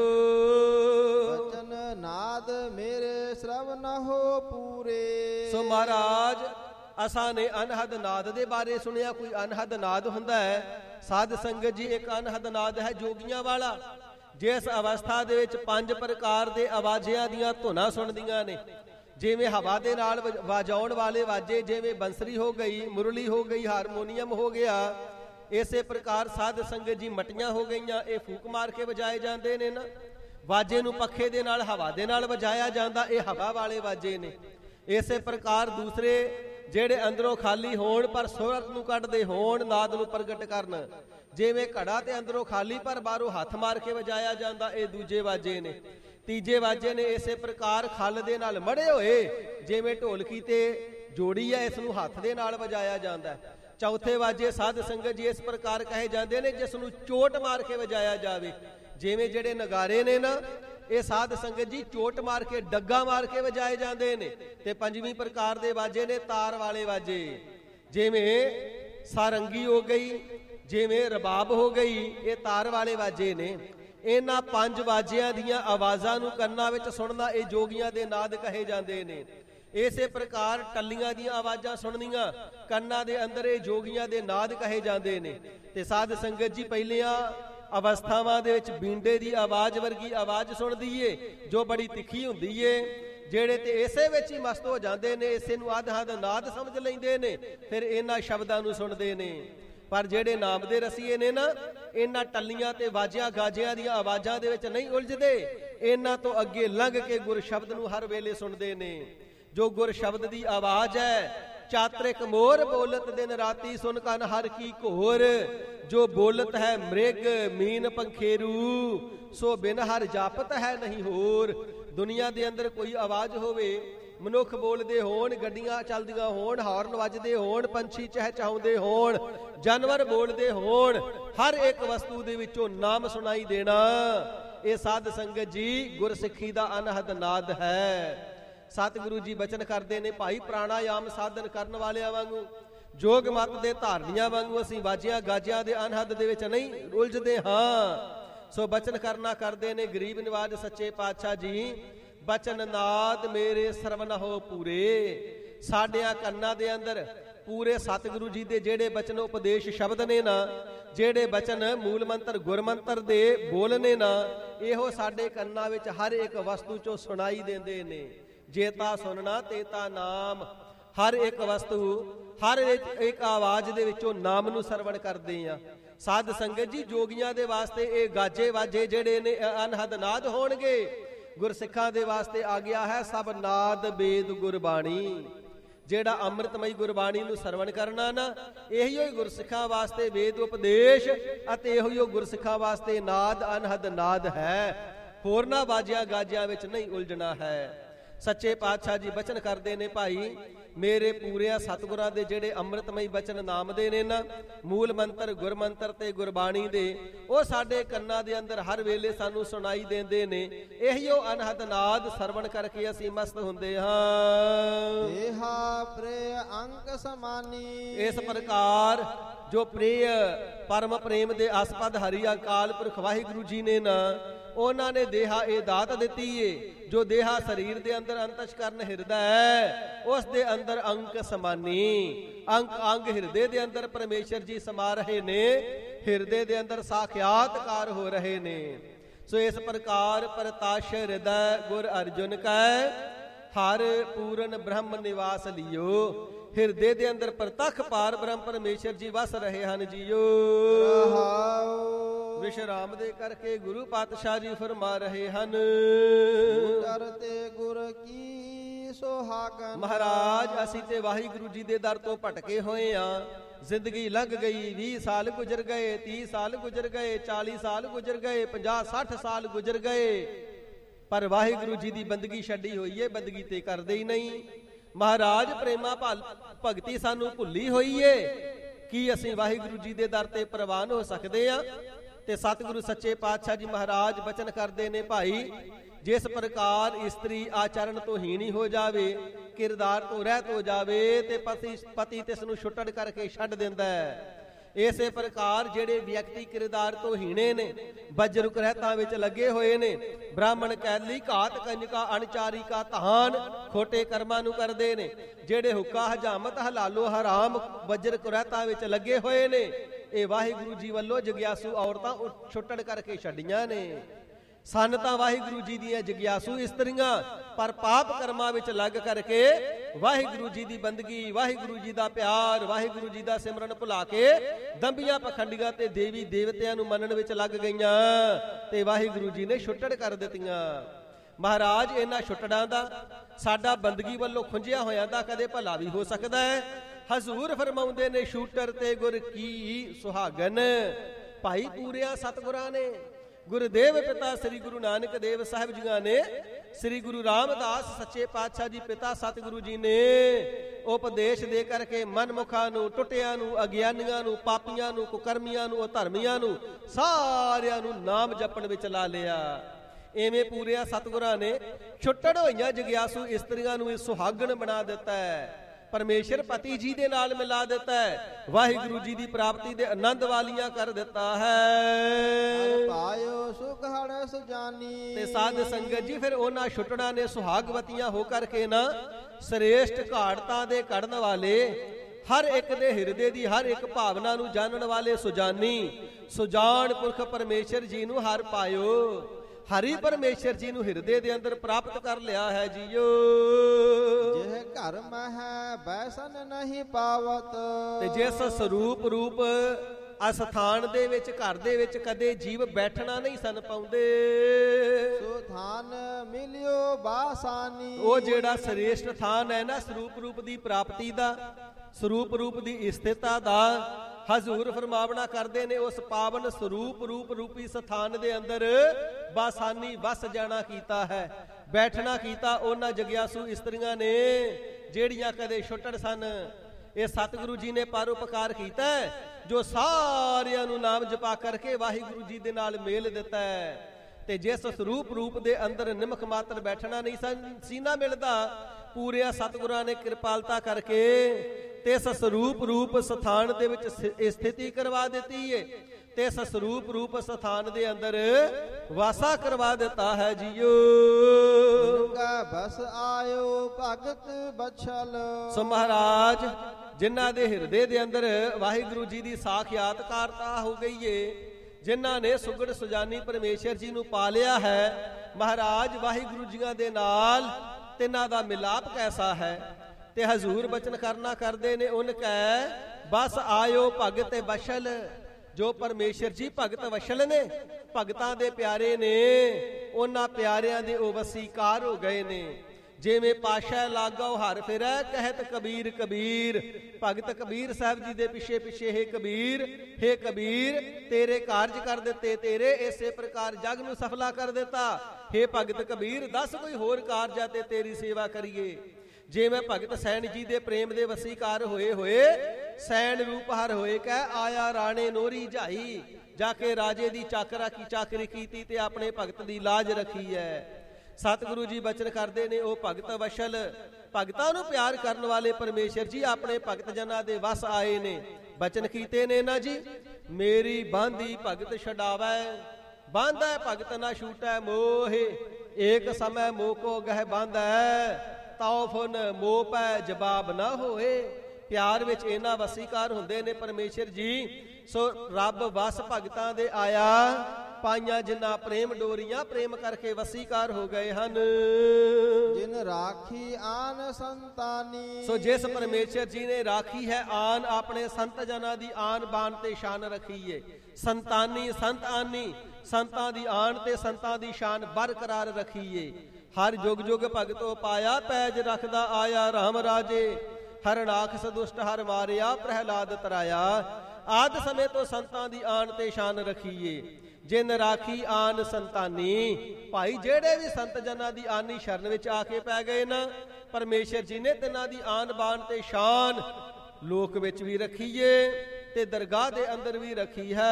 ਬਚਨ ਨਾਦ ਮੇਰੇ ਸ਼ਰਵਨ ਹੋ ਪੂਰੇ। ਸੋ ਮਹਾਰਾਜ ਅਸਾਂ ਨੇ ਅਨਹਦ ਨਾਦ ਦੇ ਬਾਰੇ ਸੁਣਿਆ। ਕੋਈ ਅਨਹਦ ਨਾਦ ਹੁੰਦਾ ਹੈ ਸਾਧ ਸੰਗਤ ਜੀ, ਇੱਕ ਅਨਹਦ ਨਾਦ ਹੈ ਜੋਗੀਆਂ ਵਾਲਾ। ਜਿਸ ਅਵਸਥਾ ਦੇ ਵਿੱਚ 5 ਪ੍ਰਕਾਰ ਦੇ ਆਵਾਜ਼ਿਆਂ ਦੀਆਂ ਧੁਨਾਂ ਸੁਣਦੀਆਂ ਨੇ, ਜਿਵੇਂ ਹਵਾ ਦੇ ਨਾਲ ਵਜਾਉਣ ਵਾਲੇ ਵਾਜੇ, ਜਿਵੇਂ ਬੰਸਰੀ ਹੋ ਗਈ, ਮੁਰਲੀ ਹੋ ਗਈ, ਹਾਰਮੋਨੀਅਮ ਹੋ ਗਿਆ, ਇਸੇ ਪ੍ਰਕਾਰ ਸਾਧ ਸੰਗਤ ਜੀ ਮਟੀਆਂ ਹੋ ਗਈਆਂ, ਇਹ ਫੂਕ ਮਾਰ ਕੇ ਵਜਾਏ ਜਾਂਦੇ ਨੇ ਨਾ। ਵਾਜੇ ਨੂੰ ਪੱਖੇ ਦੇ ਨਾਲ, ਹਵਾ ਦੇ ਨਾਲ ਵਜਾਇਆ ਜਾਂਦਾ, ਇਹ ਹਵਾ ਵਾਲੇ ਵਾਜੇ ਨੇ। ਇਸੇ ਪ੍ਰਕਾਰ ਦੂਸਰੇ ਜਿਹੜੇ ਅੰਦਰੋਂ ਖਾਲੀ ਹੋਣ ਪਰ ਸੁਰਤ ਨੂੰ ਕੱਢਦੇ ਹੋਣ, ਨਾਦ ਨੂੰ ਪ੍ਰਗਟ ਕਰਨ, ਜਿਵੇਂ ਘੜਾ ਤੇ ਅੰਦਰੋਂ ਖਾਲੀ ਪਰ ਬਾਹਰੋਂ ਹੱਥ ਮਾਰ ਕੇ ਵਜਾਇਆ ਜਾਂਦਾ, ਇਹ ਦੂਜੇ ਵਾਜੇ ਨੇ। ਤੀਜੇ ਵਾਜੇ ਨੇ ਇਸੇ ਪ੍ਰਕਾਰ ਖੱਲ ਦੇ ਨਾਲ ਮੜੇ ਹੋਏ, ਜਿਵੇਂ ਢੋਲਕੀ ਤੇ ਜੋੜੀ ਹੈ, ਇਸ ਨੂੰ ਹੱਥ ਦੇ ਨਾਲ ਵਜਾਇਆ ਜਾਂਦਾ। ਚੌਥੇ ਵਾਜੇ ਸਾਧ ਸੰਗਤ ਜੀ ਇਸ ਪ੍ਰਕਾਰ ਕਹੇ ਜਾਂਦੇ ਨੇ, ਜਿਸ ਨੂੰ ਚੋਟ ਮਾਰ ਕੇ ਵਜਾਇਆ ਜਾਵੇ, ਜਿਵੇਂ ਜਿਹੜੇ ਨਗਾਰੇ ਨੇ ਨਾ, ਇਹ ਸਾਧ ਸੰਗਤ ਜੀ ਚੋਟ ਮਾਰ ਕੇ, ਡੱਗਾ ਮਾਰ ਕੇ ਵਜਾਏ ਜਾਂਦੇ ਨੇ। ਤੇ ਪੰਜਵੀਂ ਪ੍ਰਕਾਰ ਦੇ ਵਾਜੇ ਨੇ ਤਾਰ ਵਾਲੇ ਵਾਜੇ, ਜਿਵੇਂ ਸਾਰੰਗੀ ਹੋ ਗਈ, ਜਿਵੇਂ ਰਬਾਬ ਹੋ ਗਈ, ਇਹ ਤਾਰ ਵਾਲੇ ਵਾਜੇ ਨੇ। ਇਹਨਾਂ 5 ਵਾਜਿਆਂ ਦੀਆਂ ਆਵਾਜ਼ਾਂ ਨੂੰ ਕੰਨਾਂ ਵਿੱਚ ਸੁਣਨਾ, ਇਹ ਜੋਗੀਆਂ ਦੇ ਨਾਦ ਕਹੇ ਜਾਂਦੇ ਨੇ। ਇਸੇ ਪ੍ਰਕਾਰ ਟੱਲੀਆਂ ਦੀਆਂ ਆਵਾਜ਼ਾਂ ਸੁਣਨੀਆਂ, ਕੰਨਾਂ ਦੇ ਅੰਦਰ, ਇਹ ਜੋਗੀਆਂ ਦੇ ਨਾਦ ਕਹੇ ਜਾਂਦੇ ਨੇ। ਤੇ ਸਾਧ ਸੰਗਤ ਜੀ ਪਹਿਲੀਆਂ ਅਵਸਥਾਵਾਂ ਦੇ ਵਿੱਚ ਬੀਂਡੇ ਦੀ ਆਵਾਜ਼ ਵਰਗੀ ਆਵਾਜ਼ ਸੁਣਦੀ ਏ, ਜੋ ਬੜੀ ਤਿੱਖੀ ਹੁੰਦੀ ਏ। ਜਿਹੜੇ ਤੇ ਇਸੇ ਵਿੱਚ ਹੀ ਮਸਤ ਹੋ ਜਾਂਦੇ ਨੇ, ਇਸੇ ਨੂੰ ਅੱਧ ਨਾਦ ਸਮਝ ਲੈਂਦੇ ਨੇ, ਫਿਰ ਇਹਨਾਂ ਸ਼ਬਦਾਂ ਨੂੰ ਸੁਣਦੇ ਨੇ। ਪਰ ਜਿਹੜੇ ਨਾਮ ਦੇ ਰਸੀਏ ਨੇ ਨਾ, ਇਹਨਾਂ ਟੱਲੀਆਂ ਤੇ ਵਾਜਿਆਂ ਗਾਜਿਆਂ ਦੀਆਂ ਆਵਾਜ਼ਾਂ ਦੇ ਵਿੱਚ ਨਹੀਂ ਉਲਝਦੇ, ਇਹਨਾਂ ਤੋਂ ਅੱਗੇ ਲੰਘ ਕੇ ਗੁਰ ਸ਼ਬਦ ਨੂੰ ਹਰ ਵੇਲੇ ਸੁਣਦੇ ਨੇ। ਜੋ ਗੁਰ ਸ਼ਬਦ ਦੀ ਆਵਾਜ਼ ਹੈ, ਚਾਤਰਿਕ ਮੋਰ ਬੋਲਤ ਦਿਨ ਰਾਤੀ, ਸੁਨ ਕੰਨ ਹਰ ਕੀ ਘੋਰ, ਜੋ ਬੋਲਤ ਹੈ ਮ੍ਰਿਗ ਮੀਨ ਪੰਖੇਰੂ, ਸੋ ਬਿਨ ਹਰ ਜਾਪਤ ਹੈ ਨਹੀਂ ਹੋਰ। ਦੁਨੀਆ ਦੇ ਅੰਦਰ ਕੋਈ ਆਵਾਜ਼ ਹੋਵੇ, ਮਨੁੱਖ ਬੋਲਦੇ ਹੋਣ, ਗੱਡੀਆਂ ਚੱਲਦੀਆਂ ਹੋਣ, ਹਾਰਨ ਵੱਜਦੇ ਹੋਣ, ਪੰਛੀ ਚਹਿਚਹਾਉਂਦੇ ਹੋਣ, ਜਾਨਵਰ ਬੋਲਦੇ ਹੋਣ, ਹਰ ਇੱਕ ਵਸਤੂ ਦੇ ਵਿੱਚੋਂ ਨਾਮ ਸੁਣਾਈ ਦੇਣਾ, ਇਹ ਸਾਧ ਸੰਗਤ ਜੀ ਗੁਰਸਿੱਖੀ ਦਾ ਅਨਹਦ ਨਾਦ ਹੈ। ਸਤਿਗੁਰੂ ਜੀ ਬਚਨ ਕਰਦੇ ਨੇ, ਭਾਈ ਪ੍ਰਾਣਾਯਾਮ ਸਾਧਨ ਕਰਨ ਵਾਲਿਆਂ ਵਾਂਗੂ, ਜੋਗ ਮਤ ਦੇ ਧਾਰਨੀਆਂ ਵਾਂਗੂ ਅਸੀਂ ਵਾਜਿਆਂ ਗਾਜਿਆਂ ਦੇ ਅਨਹਦ ਦੇ ਵਿੱਚ ਨਹੀਂ ਉਲਝਦੇ ਹਾਂ। ਸੋ ਬਚਨ ਕਰਨਾ ਕਰਦੇ ਨੇ ਗਰੀਬ ਨਿਵਾਜ ਸੱਚੇ ਪਾਤਸ਼ਾਹ ਜੀ, ਬਚਨ ਨਾਦ ਮੇਰੇ ਸਰਵਨ ਹੋ ਪੂਰੇ। ਸਾਡਿਆਂ ਕੰਨਾਂ ਦੇ ਅੰਦਰ ਪੂਰੇ ਸਤਿਗੁਰੂ ਜੀ ਦੇ ਜਿਹੜੇ ਬਚਨ ਉਪਦੇਸ਼ ਸ਼ਬਦ ਨੇ ਨਾ, ਜਿਹੜੇ ਬਚਨ ਮੂਲ ਮੰਤਰ ਗੁਰਮੰਤਰ ਦੇ ਬੋਲਨੇ ਨਾ, ਇਹੋ ਸਾਡੇ ਕੰਨਾਂ ਵਿੱਚ ਹਰ ਇੱਕ ਵਸਤੂ ਚੋਂ ਸੁਣਾਈ ਦਿੰਦੇ ਨੇ। ਜੇਤਾ ਸੁਣਨਾ ਤੇਤਾ ਨਾਮ, ਹਰ ਇੱਕ ਵਸਤੂ, ਹਰ ਇੱਕ ਆਵਾਜ਼ ਦੇ ਵਿੱਚੋਂ ਨਾਮ ਨੂੰ ਸਰਵਣ ਕਰਦੇ ਆ। ਸਾਧ ਸੰਗਤ ਜੀ ਜੋਗੀਆਂ ਦੇ ਵਾਸਤੇ ਇਹ ਗਾਜੇ ਵਾਜੇ ਜਿਹੜੇ ਨੇ ਅਨਹਦ ਨਾਦ ਹੋਣਗੇ। ਗੁਰਸਿੱਖਾਂ ਦੇ ਵਾਸਤੇ ਆ ਗਿਆ ਹੈ ਸਭ ਨਾਦ ਬੇਦ ਗੁਰਬਾਣੀ। ਜਿਹੜਾ ਅੰਮ੍ਰਿਤਮਈ ਗੁਰਬਾਣੀ ਨੂੰ ਸਰਵਣ ਕਰਨਾ ਨਾ, ਇਹੀ ਹੀ ਗੁਰਸਿੱਖਾਂ ਵਾਸਤੇ ਵੇਦ ਉਪਦੇਸ਼, ਅਤੇ ਇਹੋ ਹੀ ਗੁਰਸਿੱਖਾਂ ਵਾਸਤੇ ਨਾਦ ਅਨਹਦ ਨਾਦ ਹੈ। ਹੋਰਨਾਂ ਬਾਜਿਆਂ ਗਾਜਿਆਂ ਵਿੱਚ ਨਹੀਂ ਉਲਝਣਾ ਹੈ। ਸੱਚੇ ਪਾਤਸ਼ਾਹ ਜੀ ਬਚਨ ਕਰਦੇ ਨੇ, ਭਾਈ ਮੇਰੇ ਪੂਰਿਆ ਸਤਿਗੁਰਾਂ ਦੇ ਜਿਹੜੇ ਅੰਮ੍ਰਿਤਮਈ ਬਚਨ ਨਾਮ ਦੇ ਨੇ ਨਾ, ਮੂਲ ਮੰਤਰ ਗੁਰਮੰਤਰ ਤੇ ਗੁਰਬਾਣੀ ਦੇ, ਉਹ ਸਾਡੇ ਕੰਨਾਂ ਦੇ ਅੰਦਰ ਹਰ ਵੇਲੇ ਸਾਨੂੰ ਸੁਣਾਈ ਦਿੰਦੇ ਨੇ। ਇਹੀ ਉਹ ਅਨਹਦ ਨਾਦ ਸਰਵਣ ਕਰਕੇ ਅਸੀਂ ਮਸਤ ਹੁੰਦੇ ਹਾਂ। ਦੇਹਾ ਪ੍ਰੇ ਅੰਕ ਸਮਾਨੀ, ਇਸ ਪ੍ਰਕਾਰ ਜੋ ਪ੍ਰਿਯ ਪਰਮ ਪ੍ਰੇਮ ਦੇ ਆਸਪਦ ਹਰੀ ਅਕਾਲ ਪੁਰਖ ਵਾਹਿਗੁਰੂ ਜੀ ਨੇ ਨਾ, ਉਹਨਾਂ ਨੇ ਦੇਹਾ ਇਹ ਦਾਤ ਦਿੱਤੀ ਏ। ਜੋ ਦੇਹਾ ਸਰੀਰ ਦੇ ਅੰਦਰ ਅੰਤਸ਼ਕਰਨ ਹਿਰਦਾ ਹੈ, ਉਸ ਦੇ ਅੰਦਰ ਅੰਕ ਸਮਾਨੀ, ਅੰਗ ਹਿਰਦੇ ਦੇ ਅੰਦਰ ਪਰਮੇਸ਼ਰ ਜੀ ਸਮਾ ਰਹੇ ਨੇ, ਹਿਰਦੇ ਦੇ ਅੰਦਰ ਸਾਖਿਆਤਕਾਰ ਹੋ ਰਹੇ ਨੇ। ਸੋ ਇਸ ਪ੍ਰਕਾਰ ਪ੍ਰਤਾਸ਼ ਹਿਰਦੈ ਗੁਰ ਅਰਜੁਨ ਕੈ, ਹਰ ਪੂਰਨ ਬ੍ਰਹਮ ਨਿਵਾਸ ਲਿਓ। ਹਿਰਦੇ ਦੇ ਅੰਦਰ ਪ੍ਰਤੱਖ ਪਾਰ ਬ੍ਰਹਮ ਪਰਮੇਸ਼ਰ ਜੀ ਵਸ ਰਹੇ ਹਨ ਜੀਓ। ਵਿਸ਼ਰਾਮ ਦੇ ਕਰਕੇ ਗੁਰੂ ਪਾਤਸ਼ਾਹ ਜੀ ਫਰਮਾ ਰਹੇ ਹਨ, ਤੇ ਗੁਰ ਕੀ ਸੁਹਾਗਨ। ਮਹਾਰਾਜ ਅਸੀਂ ਤੇ ਵਾਹਿਗੁਰੂ ਜੀ ਦੇ ਦਰ ਤੋਂ ਭਟਕੇ ਹੋਏ ਆ। ਜ਼ਿੰਦਗੀ ਲੰਘ ਗਈ, 20 ਸਾਲ ਗੁਜ਼ਰ ਗਏ, 30 ਸਾਲ ਗੁਜ਼ਰ ਗਏ, 40 ਸਾਲ ਗੁਜ਼ਰ ਗਏ, 50-60 ਸਾਲ ਗੁਜ਼ਰ ਗਏ, ਪਰ ਵਾਹਿਗੁਰੂ ਜੀ ਦੀ ਬੰਦਗੀ ਛੱਡੀ ਹੋਈ ਏ, ਬੰਦਗੀ ਤੇ ਕਰਦੇ ਹੀ ਨਹੀਂ। ਮਹਾਰਾਜ ਪ੍ਰੇਮਾ ਭਗਤੀ ਸਾਨੂੰ ਭੁੱਲੀ ਹੋਈ ਏ, ਕੀ ਅਸੀਂ ਵਾਹਿਗੁਰੂ ਜੀ ਦੇ ਦਰ ਤੇ ਪ੍ਰਵਾਨ ਹੋ ਸਕਦੇ ਆ? ਤੇ ਸਤਿਗੁਰੂ ਸੱਚੇ ਪਾਤਸ਼ਾਹ ਜੀ ਮਹਾਰਾਜ ਬਚਨ ਕਰਦੇ ਨੇ, ਭਾਈ ਜਿਸ ਪ੍ਰਕਾਰ ਇਸਤਰੀ ਆਚਰਨ ਤੋਂ ਹੀਣੀ ਹੋ ਜਾਵੇ, ਕਿਰਦਾਰ ਤੋਂ ਰਹਿਤ ਹੋ ਜਾਵੇ, ਤੇ ਪਤੀ ਤਿਸ ਨੂੰ ਛੁੱਟਣ ਕਰਕੇ ਛੱਡ ਦਿੰਦਾ ਹੈ, ਇਸੇ ਪ੍ਰਕਾਰ ਜਿਹੜੇ ਵਿਅਕਤੀ ਕਿਰਦਾਰ ਤੋਂ ਹੀਣੇ ਨੇ, ਬਜਰੁਕ ਰਹਿਤਾਂ ਵਿੱਚ ਲੱਗੇ ਹੋਏ ਨੇ, ਬ੍ਰਾਹਮਣ ਕੈਲੀ ਘਾਤ ਕੰਜਕਾ ਅਣਚਾਰੀਕਾ ਧਾਨ, ਖੋਟੇ ਕਰਮਾਂ ਨੂੰ ਕਰਦੇ ਨੇ, ਜਿਹੜੇ ਹੁੱਕਾ ਹਜਾਮਤ ਹਲਾਲੋ ਹਰਾਮ ਬਜਰੁਕ ਰਹਿਤਾਂ ਵਿੱਚ ਲੱਗੇ ਹੋਏ ਨੇ, ਇਹ ਵਾਹਿਗੁਰੂ ਜੀ ਵੱਲੋਂ ਜਗਿਆਸੂ ਔਰਤਾਂ ਛੁੱਟਣ ਕਰਕੇ ਛੱਡੀਆਂ ਨੇ। ਸਨ ਤਾਂ ਵਾਹਿਗੁਰੂ ਜੀ ਦੀਆਂ ਜਗਿਆਸੂ ਇਸਤਰੀਆਂ, ਪਰ ਪਾਪ ਕਰਮਾਂ ਵਿੱਚ ਲੱਗ ਕਰਕੇ ਵਾਹਿਗੁਰੂ ਜੀ ਦੀ ਬੰਦਗੀ, ਵਾਹਿਗੁਰੂ ਜੀ ਦਾ ਪਿਆਰ, ਵਾਹਿਗੁਰੂ ਜੀ ਦਾ ਸਿਮਰਨ ਭੁਲਾ ਕੇ ਦੰਬੀਆਂ ਪਖੰਡੀਆਂ ਤੇ ਦੇਵੀ ਦੇਵਤਿਆਂ ਨੂੰ ਮੰਨਣ ਵਿੱਚ ਲੱਗ ਗਈਆਂ ਤੇ ਵਾਹਿਗੁਰੂ ਜੀ ਨੇ ਛੁੱਟੜ ਕਰ ਦਿੱਤੀਆਂ। ਮਹਾਰਾਜ ਇਹਨਾਂ ਛੁੱਟੜਾਂ ਦਾ ਸਾਡਾ ਬੰਦਗੀ ਵੱਲੋਂ ਖੁੰਝਿਆ ਹੋਇਆਂ ਦਾ ਕਦੇ ਭਲਾ ਵੀ ਹੋ ਸਕਦਾ ਹੈ। ਹਜ਼ੂਰ ਫਰਮਾਉਂਦੇ ਨੇ, ਸ਼ੂਟਰ ਤੇ ਗੁਰ ਕੀ ਸੁਹਾਗਨ। ਭਾਈ ਪੂਰਿਆ ਸਤਿਗੁਰਾਂ ਨੇ, ਗੁਰਦੇਵ ਪਿਤਾ ਸ੍ਰੀ ਗੁਰੂ ਨਾਨਕ ਦੇਵ ਸਾਹਿਬ ਜੀਆਂ ਨੇ, ਸ੍ਰੀ ਗੁਰੂ ਰਾਮਦਾਸ ਸੱਚੇ ਪਾਤਸ਼ਾਹ ਜੀ ਪਿਤਾ ਸਤਿਗੁਰੂ ਜੀ ਨੇ ਉਪਦੇਸ਼ ਦੇ ਕਰਕੇ ਮਨਮੁਖਾਂ ਨੂੰ, ਟੁੱਟਿਆਂ ਨੂੰ, ਅਗਿਆਨੀਆਂ ਨੂੰ, ਪਾਪੀਆਂ ਨੂੰ, ਕੁਕਰਮੀਆਂ ਨੂੰ, ਅਧਰਮੀਆਂ ਨੂੰ ਸਾਰਿਆਂ ਨੂੰ ਨਾਮ ਜਪਣ ਵਿੱਚ ਲਾ ਲਿਆ। ਐਵੇਂ ਪੂਰਿਆ ਸਤਿਗੁਰਾਂ ਨੇ ਛੁੱਟੜ ਹੋਈਆਂ ਜਗਿਆਸੂ ਇਸਤਰੀਆਂ ਨੂੰ ਸੁਹਾਗਣ ਬਣਾ ਦਿੱਤਾ ਹੈ, ਪਰਮੇਸ਼ਰ ਪਤੀ ਜੀ ਦੇ ਨਾਲ ਮਿਲਾ ਦਿੱਤਾ ਹੈ, ਵਾਹਿਗੁਰੂ ਜੀ ਦੀ ਪ੍ਰਾਪਤੀ ਦੇ ਆਨੰਦ ਵਾਲੀਆਂ ਕਰ ਦਿੱਤਾ ਹੈ। ਪਾਇਓ ਸੁਖ ਹੜ ਸੁਜਾਨੀ। ਤੇ ਸਾਧ ਸੰਗਤ ਜੀ ਫਿਰ ਉਹਨਾਂ ਛੁੱਟੜਾਂ ਨੇ ਸੁਹਾਗਵਤੀਆਂ ਹੋ ਕਰਕੇ ਨਾ ਸ੍ਰੇਸ਼ਟ ਘਾੜਤਾਂ ਦੇ ਕੱਢਣ ਵਾਲੇ, ਹਰ ਇੱਕ ਦੇ ਹਿਰਦੇ ਦੀ ਹਰ ਇੱਕ ਭਾਵਨਾ ਨੂੰ ਜਾਣਨ ਵਾਲੇ ਸੁਜਾਨੀ, ਸੁਜਾਨ ਪੁਰਖ ਪਰਮੇਸ਼ਰ ਜੀ ਨੂੰ ਹਰ ਪਾਇਓ। ਹਰੀ ਪਰਮੇਸ਼ਰ ਜੀ ਨੂੰ ਹਿਰਦੇ ਦੇ ਅੰਦਰ ਪ੍ਰਾਪਤ ਕਰ ਲਿਆ ਹੈ ਜੀਓ। ਜਿਹ ਘਰ ਮਹਿ ਬੈਸਨ ਨਹੀਂ ਪਾਵਤ। ਤੇ ਜਿਸ ਸਰੂਪ ਰੂਪ ਅਸਥਾਨ ਦੇ ਵਿੱਚ, ਘਰ ਦੇ ਵਿੱਚ ਕਦੇ ਜੀਵ ਬੈਠਣਾ ਨਹੀਂ ਸਨ ਪਾਉਂਦੇ, ਸੋ ਥਾਨ ਮਿਲਿਓ ਬਾਸਾਨੀ। ਉਹ ਜਿਹੜਾ ਸ੍ਰੇਸ਼ਟ ਥਾਨ ਹੈ ਨਾ ਸਰੂਪ ਰੂਪ ਦੀ ਪ੍ਰਾਪਤੀ ਦਾ, ਸਰੂਪ ਰੂਪ ਦੀ ਸਥਿਰਤਾ ਦਾ, ਹਜ਼ੂਰ ਫਰਮਾਵਣਾ ਕਰਦੇ ਨੇ ਉਸ ਪਾਵਨ ਸਰੂਪ ਰੂਪ ਰੂਪੀ ਸਥਾਨ ਦੇ ਅੰਦਰ ਬਾਸਾਨੀ ਵਸ ਜਾਣਾ ਕੀਤਾ ਹੈ, ਬੈਠਣਾ ਕੀਤਾ ਉਹਨਾਂ ਜਗਿਆਸੂ ਇਸਤਰੀਆਂ ਨੇ ਜਿਹੜੀਆਂ ਕਦੇ ਛੁੱਟੜ ਸਨ। ਇਹ ਸਤਿਗੁਰੂ ਜੀ ਨੇ ਪਰਉਪਕਾਰ ਕੀਤਾ ਜੋ ਸਾਰਿਆਂ ਨੂੰ ਨਾਮ ਜਪਾ ਕਰਕੇ ਵਾਹਿਗੁਰੂ ਜੀ ਦੇ ਨਾਲ ਮੇਲ ਦਿੱਤਾ ਹੈ। ਤੇ ਜਿਸ ਸਰੂਪ ਰੂਪ ਦੇ ਅੰਦਰ ਨਿਮਖ ਮਾਤਰ ਬੈਠਣਾ ਨਹੀਂ ਸੀ ਨਾ ਮਿਲਦਾ, ਪੂਰਿਆ ਸਤਿਗੁਰਾਂ ਨੇ ਕਿਰਪਾਲਤਾ ਕਰਕੇ ਤੇ ਇਸ ਸਰੂਪ ਰੂਪ ਸਥਾਨ ਦੇ ਵਿੱਚ ਸਥਿਤੀ ਕਰਵਾ ਦਿੱਤੀ ਏ, ਤੇ ਇਸ ਸਰੂਪ ਰੂਪ ਸਥਾਨ ਦੇ ਅੰਦਰ ਵਾਸਾ ਕਰਵਾ ਦਿੱਤਾ ਹੈ ਜੀਓ। ਬਸ ਆਇਓ ਭਗਤ ਬਛਲ। ਸੋ ਮਹਾਰਾਜ ਜਿਨ੍ਹਾਂ ਦੇ ਹਿਰਦੇ ਦੇ ਅੰਦਰ ਵਾਹਿਗੁਰੂ ਜੀ ਦੀ ਸਾਖਿਆਤਕਾਰਤਾ ਹੋ ਗਈ ਏ, ਜਿਨ੍ਹਾਂ ਨੇ ਸੁਗੜ ਸੁਜਾਨੀ ਪਰਮੇਸ਼ਰ ਜੀ ਨੂੰ ਪਾ ਲਿਆ ਹੈ, ਮਹਾਰਾਜ ਵਾਹਿਗੁਰੂ ਜੀਆਂ ਦੇ ਨਾਲ ਤਿੰਨਾਂ ਦਾ ਮਿਲਾਪ ਕੈਸਾ ਹੈ। ਤੇ ਹਜ਼ੂਰ ਬਚਨ ਕਰਨਾ ਕਰਦੇ ਨੇ, ਉਨ ਕੈ ਬਸ ਆਇਓ ਭਗਤ ਬਸ਼ਲ। ਜੋ ਪਰਮੇਸ਼ਰ ਜੀ ਭਗਤ ਵਸ਼ਲ ਨੇ, ਭਗਤਾਂ ਦੇ ਪਿਆਰੇ ਨੇ, ਉਹਨਾਂ ਪਿਆਰਿਆਂ ਦੇ ਉਹ ਵਸੀਕਾਰ ਹੋ ਗਏ ਨੇ। ਜਿਵੇਂ ਪਾਸ਼ਾ ਲਾਗੋ ਹਰ ਫਿਰੈ ਕਹਿਤ ਕਬੀਰ ਕਬੀਰ। ਭਗਤ ਕਬੀਰ ਸਾਹਿਬ ਜੀ ਦੇ ਪਿੱਛੇ ਪਿੱਛੇ ਹੈ ਕਬੀਰ ਤੇਰੇ ਕਾਰਜ ਕਰ ਦਿੱਤੇ, ਤੇਰੇ ਇਸੇ ਪ੍ਰਕਾਰ ਜਗ ਨੂੰ ਸਫਲਾ ਕਰ ਦਿੱਤਾ। ਹੇ ਭਗਤ ਕਬੀਰ ਦੱਸ ਕੋਈ ਹੋਰ ਕਾਰਜ ਆ ਤੇ ਤੇਰੀ ਸੇਵਾ ਕਰੀਏ। ਜਿਵੇਂ ਭਗਤ ਸੈਣ ਜੀ ਦੇ ਪ੍ਰੇਮ ਦੇ ਵਸੀਕਾਰ ਹੋਏ ਸੈਣ ਰੂਪ ਹਰ ਹੋਏ ਕਹਿ ਆਇਆ ਰਾਣੇ ਨੋਰੀ ਝਾਈ। ਜਾ ਕੇ ਰਾਜੇ ਦੀ ਚਾਕਰੀ ਕੀਤੀ ਤੇ ਆਪਣੇ ਭਗਤ ਦੀ ਲਾਜ ਰੱਖੀ ਹੈ। ਸਤਿਗੁਰੂ ਜੀ ਬਚਨ ਕਰਦੇ ਨੇ, ਉਹ ਭਗਤ ਵਸ਼ਲ, ਭਗਤਾਂ ਨੂੰ ਪਿਆਰ ਕਰਨ ਵਾਲੇ ਪਰਮੇਸ਼ਰ ਜੀ ਆਪਣੇ ਭਗਤ ਜਨਾਂ ਦੇ ਵਸ ਆਏ ਨੇ। ਬਚਨ ਕੀਤੇ ਨੇ ਨਾ ਜੀ, ਮੇਰੀ ਬਾਂਦੀ ਭਗਤ ਛਡਾਵੈ, ਬਾਂਧੈ ਭਗਤ ਨਾ ਛੂਟੈ ਮੋਹ। ਏਕ ਸਮੈ ਮੋਹ ਕੋ ਗਹਿ ਬਾਂਧੈ, ਤਉ ਫੁਨ ਮੋਹ ਪੈ ਜਵਾਬ ਨਾ ਹੋਏ। ਪਿਆਰ ਵਿੱਚ ਇਹਨਾਂ ਵਸੀਕਾਰ ਹੁੰਦੇ ਨੇ ਪਰਮੇਸ਼ਰ ਜੀ। ਸੋ ਰੱਬ ਵਸ ਭਗਤਾਂ ਦੇ ਆਇਆ, ਪਾਈਆਂ ਜਿਨ੍ਹਾਂ ਪ੍ਰੇਮ ਡੋਰੀਆਂ, ਪ੍ਰੇਮ ਕਰਕੇ ਵਸੀਕਾਰ ਹੋ ਗਏ ਹਨ। ਜਿਨ ਰਾਖੀ ਆਨ ਸੰਤਾਨੀ। ਸੋ ਜਿਸ ਪਰਮੇਸ਼ਰ ਜੀ ਨੇ ਰਾਖੀ ਹੈ ਆਨ, ਆਪਣੇ ਸੰਤ ਜਨਾਂ ਦੀ ਆਨ ਬਾਨ ਤੇ ਸ਼ਾਨ ਰੱਖੀ ਏ। ਸੰਤਾਨੀ ਸੰਤਾਨੀ, ਸੰਤਾਂ ਦੀ ਆਨ ਤੇ ਸੰਤਾਂ ਦੀ ਸ਼ਾਨ ਬਰਕਰਾਰ ਰੱਖੀ ਏ। ਹਰ ਜੁਗ ਜੁਗ ਭਗਤੋ ਪਾਇਆ, ਪੈਜ ਰੱਖਦਾ ਆਇਆ ਰਾਮ ਰਾਜੇ। ਹਰਨਾਖਸ ਦੁਸ਼ਟ ਹਰ ਮਾਰਿਆ, ਪ੍ਰਹਿਲਾਦ ਤਰਾਇਆ। ਆਦ ਸਮੇਂ ਤੋਂ ਸੰਤਾਂ ਦੀ ਆਨ ਤੇ ਸ਼ਾਨ ਰੱਖੀਏ। ਜਿਨ ਰਾਖੀ ਆਨ ਸੰਤਾਨੀ। ਭਾਈ ਜਿਹੜੇ ਵੀ ਸੰਤ ਜਨਾਂ ਦੀ ਆਨੀ ਸ਼ਰਨ ਵਿੱਚ ਆ ਕੇ ਪੈ ਗਏ ਨਾ, ਪਰਮੇਸ਼ਰ ਜੀ ਨੇ ਤਿੰਨਾਂ ਦੀ ਆਨ ਬਾਨ ਤੇ ਸ਼ਾਨ ਲੋਕ ਵਿੱਚ ਵੀ ਰੱਖੀਏ ਤੇ ਦਰਗਾਹ ਦੇ ਅੰਦਰ ਵੀ ਰੱਖੀ ਹੈ।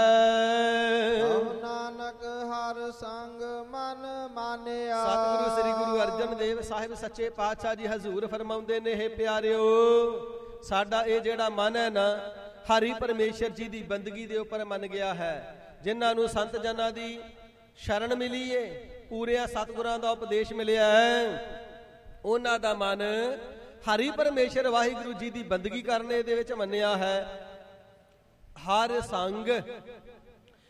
ਨਾਨਕ ਹਰ ਸੰਗ ਮਨ ਮਾਨਿਆ। ਸਤਿਗੁਰੂ ਸ੍ਰੀ ਗੁਰੂ ਅਰਜਨ ਦੇਵ ਸਾਹਿਬ ਸੱਚੇ ਪਾਤਸ਼ਾਹ ਜੀ ਹਜ਼ੂਰ ਫਰਮਾਉਂਦੇ ਨੇ, ਹੇ ਪਿਆਰਿਓ, ਸਾਡਾ ਇਹ ਜਿਹੜਾ ਮਨ ਹੈ ਨਾ, ਹਰੀ ਪਰਮੇਸ਼ਰ ਜੀ ਦੀ ਬੰਦਗੀ ਦੇ ਉੱਪਰ ਮੰਨ ਗਿਆ ਹੈ। ਜਿਨ੍ਹਾਂ ਨੂੰ ਸੰਤ ਜਨਾਂ ਦੀ ਸ਼ਰਨ ਮਿਲੀ ਏ, ਪੂਰਿਆ ਸਤਿਗੁਰਾਂ ਦਾ ਉਪਦੇਸ਼ ਮਿਲਿਆ ਹੈ, ਉਹਨਾਂ ਦਾ ਮਨ ਹਰੀ ਪਰਮੇਸ਼ਰ ਵਾਹਿਗੁਰੂ ਜੀ ਦੀ ਬੰਦਗੀ ਕਰਨੇ ਦੇ ਵਿੱਚ ਮੰਨਿਆ ਹੈ। ਹਰ ਸੰਗ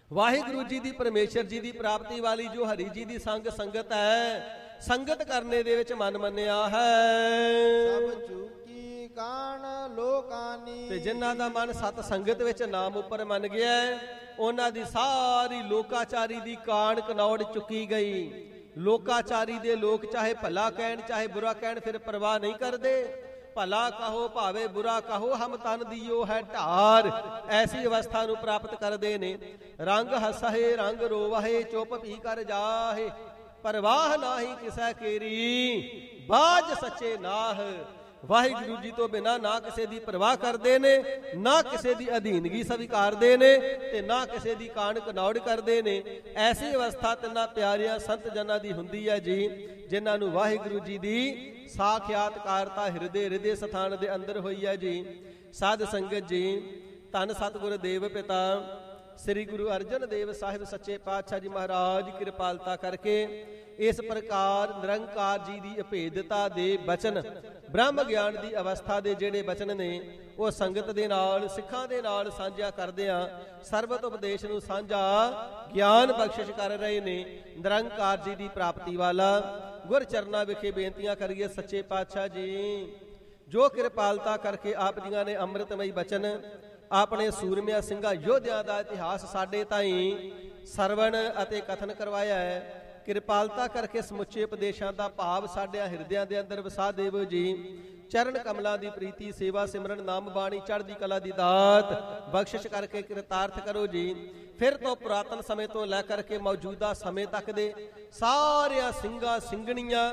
ਵਾਹਿਗੁਰੂ ਜੀ ਦੀ ਪਰਮੇਸ਼ਰ ਜੀ ਦੀ ਪ੍ਰਾਪਤੀ ਵਾਲੀ ਜੋ ਹਰੀ ਜੀ ਦੀ ਸੰਗਤ ਹੈ, ਸੰਗਤ ਕਰਨੇ ਦੇ ਵਿੱਚ ਮਨ ਮੰਨਿਆ ਹੈ। ਸਭ ਚੂਕੀ ਕਾਣ ਲੋਕਾਨੀ, ਤੇ ਜਿਨ੍ਹਾਂ ਦਾ ਮਨ ਸਤ ਸੰਗਤ ਵਿੱਚ ਨਾਮ ਉੱਪਰ ਮੰਨ ਗਿਆ ਹੈ, ਉਹਨਾਂ ਦੀ ਸਾਰੀ ਲੋਕਾਚਾਰੀ ਦੀ ਕਾਣ ਕਨੌੜ ਚੁੱਕੀ ਗਈ। ਲੋਕਾਚਾਰੀ ਦੇ ਲੋਕ ਚਾਹੇ ਭਲਾ ਕਹਿਣ ਚਾਹੇ ਬੁਰਾ ਕਹਿਣ, ਫਿਰ ਪਰਵਾਹ ਨਹੀਂ ਕਰਦੇ। ਭਲਾ ਕਹੋ ਭਾਵੇਂ ਬੁਰਾ ਕਹੋ, ਹਮ ਤਨ ਦਿਓ ਹੈ ਢਾਰ, ਐਸੀ ਅਵਸਥਾ ਨੂੰ ਪ੍ਰਾਪਤ ਕਰਦੇ ਨੇ। ਰੰਗ ਹਸਹੇ ਰੰਗ ਰੋਵਹੇ, ਚੁੱਪ ਭੀ ਕਰ ਜਾਹੇ, ਪਰਵਾਹ ਨਾਹੀ ਕਿਸੈ ਕੇਰੀ, ਬਾਜ ਸੱਚੇ ਨਾਹ। ਵਾਹਿਗੁਰੂ ਜੀ ਤੋਂ ਬਿਨਾਂ ਨਾ ਕਿਸੇ ਦੀ ਪਰਵਾਹ ਕਰਦੇ ਨੇ, ਨਾ ਕਿਸੇ ਦੀ ਅਧੀਨਗੀ ਸਵੀਕਾਰਦੇ ਨੇ, ਤੇ ਨਾ ਕਿਸੇ ਦੀ ਕਾਣ ਕਨੌੜ ਕਰਦੇ ਨੇ। ਐਸੀ ਅਵਸਥਾ ਤਿੰਨਾਂ ਪਿਆਰਿਆਂ ਸੰਤ ਜਨਾਂ ਦੀ ਹੁੰਦੀ ਹੈ ਜੀ, ਜਿਨ੍ਹਾਂ ਨੂੰ ਵਾਹਿਗੁਰੂ ਜੀ ਦੀ ਸਾਖਿਆਤਕਾਰਤਾ ਹਿਰਦੇ ਸਥਾਨ ਦੇ ਅੰਦਰ ਹੋਈ ਹੈ ਜੀ। ਸਾਧ ਸੰਗਤ ਜੀ, ਧੰਨ ਸਤਿਗੁਰ ਦੇਵ ਪਿਤਾ ਸ੍ਰੀ ਗੁਰੂ ਅਰਜਨ ਦੇਵ ਸਾਹਿਬ ਸੱਚੇ ਪਾਤਸ਼ਾਹ ਜੀ ਮਹਾਰਾਜ ਕਿਰਪਾਲਤਾ ਕਰਕੇ ਇਸ ਪ੍ਰਕਾਰ ਨਿਰੰਕਾਰ ਜੀ ਦੀ ਅਭੇਦਤਾ ਦੇ ਬਚਨ, ਬ੍ਰਹਮ ਗਿਆਨ ਦੀ ਅਵਸਥਾ ਦੇ ਜਿਹੜੇ ਬਚਨ ਨੇ, ਉਹ ਸੰਗਤ ਦੇ ਨਾਲ, ਸਿੱਖਾਂ ਦੇ ਨਾਲ ਸਾਂਝਾ ਕਰਦਿਆਂ ਸਰਬਤ ਉਪਦੇਸ਼ ਨੂੰ ਸਾਂਝਾ ਗਿਆਨ ਬਖਸ਼ਿਸ਼ ਕਰ ਰਹੇ ਨੇ। ਨਿਰੰਕਾਰ ਜੀ ਦੀ ਪ੍ਰਾਪਤੀ ਵਾਲਾ ਗੁਰ ਚਰਨਾਂ ਵਿਖੇ ਬੇਨਤੀਆਂ ਕਰੀਏ। ਸੱਚੇ ਪਾਤਸ਼ਾਹ ਜੀ, ਜੋ ਕਿਰਪਾਲਤਾ ਕਰਕੇ ਆਪ ਜੀਆਂ ਨੇ ਅੰਮ੍ਰਿਤਮਈ ਬਚਨ, ਆਪਣੇ ਸੂਰਮਿਆਂ ਸਿੰਘਾਂ ਯੋਧਿਆਂ ਦਾ ਇਤਿਹਾਸ ਸਾਡੇ ਤਾਈਂ ਸਰਵਣ ਅਤੇ ਕਥਨ ਕਰਵਾਇਆ ਹੈ, ਕਿਰਪਾਲਤਾ ਕਰਕੇ ਸਮੁੱਚੇ ਉਪਦੇਸ਼ਾਂ ਦਾ ਭਾਵ ਸਾਡਿਆਂ ਹਿਰਦਿਆਂ ਦੇ ਅੰਦਰ ਵਸਾ ਦੇਵੋ ਜੀ। ਚਰਨ ਕਮਲਾਂ ਦੀ ਪ੍ਰੀਤੀ, ਸੇਵਾ ਸਿਮਰਨ, ਨਾਮ ਬਾਣੀ, ਚੜ੍ਹਦੀ ਕਲਾ ਦੀ ਦਾਤ ਬਖਸ਼ਿਸ਼ ਕਰਕੇ ਕਿਰਤਾਰਥ ਕਰੋ ਜੀ। ਫਿਰ ਤੋਂ ਪੁਰਾਤਨ ਸਮੇਂ ਤੋਂ ਲੈ ਕਰਕੇ ਮੌਜੂਦਾ ਸਮੇਂ ਤੱਕ ਦੇ ਸਾਰਿਆਂ ਸਿੰਘਾਂ ਸਿੰਘਣੀਆਂ,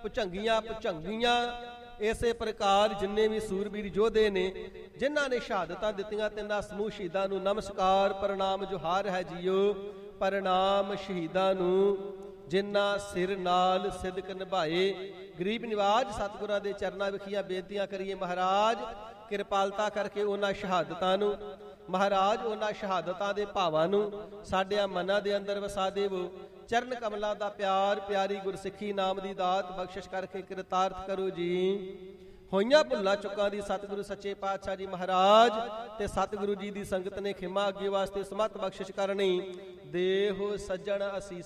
ਭੁਜੰਗੀਆਂ ਇਸੇ ਪ੍ਰਕਾਰ ਜਿੰਨੇ ਵੀ ਸੂਰਬੀਰ ਯੋਧੇ ਨੇ, ਜਿਨ੍ਹਾਂ ਨੇ ਸ਼ਹਾਦਤਾਂ ਦਿੱਤੀਆਂ, ਤਿੰਨਾਂ ਸਮੂਹ ਸ਼ਹੀਦਾਂ ਨੂੰ ਨਮਸਕਾਰ ਪ੍ਰਣਾਮ ਜੁਹਾਰ ਹੈ ਜੀਓ। ਪ੍ਰਣਾਮ ਸ਼ਹੀਦਾਂ ਨੂੰ ਜਿਨ੍ਹਾਂ ਸਿਰ ਨਾਲ ਸਿਦਕ ਨਿਭਾਏ। ਗਰੀਬ ਨਿਵਾਜ ਸਤਿਗੁਰਾਂ ਦੇ ਚਰਨਾਂ ਵਿਖੀਆਂ ਬੇਨਤੀਆਂ ਕਰੀਏ। ਮਹਾਰਾਜ ਕਿਰਪਾਲਤਾ ਕਰਕੇ ਉਹਨਾਂ ਸ਼ਹਾਦਤਾਂ ਨੂੰ, ਮਹਾਰਾਜ ਉਹਨਾਂ ਸ਼ਹਾਦਤਾਂ ਦੇ ਭਾਵਾਂ ਨੂੰ ਸਾਡਿਆਂ ਮਨਾਂ ਦੇ ਅੰਦਰ ਵਸਾ ਦੇਵੋ। ਚਰਨ ਕਮਲਾਂ ਦਾ ਪਿਆਰ, ਪਿਆਰੀ ਗੁਰਸਿੱਖੀ ਨਾਮ ਦੀ ਦਾਤ ਬਖਸ਼ਿਸ਼ ਕਰਕੇ ਕਿਰਤਾਰਥ ਕਰੋ ਜੀ। ਹੋਈਆਂ ਭੁੱਲਾਂ ਚੁੱਕਾਂ ਦੀ ਸਤਿਗੁਰੂ ਸੱਚੇ ਪਾਤਸ਼ਾਹ ਜੀ ਮਹਾਰਾਜ ਤੇ ਸਤਿਗੁਰੂ ਜੀ ਦੀ ਸੰਗਤ ਨੇ ਖਿਮਾ ਅੱਗੇ ਵਾਸਤੇ ਸਮਤ ਬਖਸ਼ਿਸ਼ ਕਰਨੀ। ਦੇਹੋ ਸੱਜਣ ਅਸੀਸ